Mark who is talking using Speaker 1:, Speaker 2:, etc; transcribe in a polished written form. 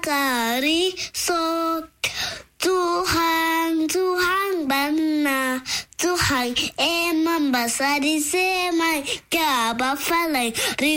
Speaker 1: cari sok. Tuhan benar, Tuhan emang besar di semai, gak bakalan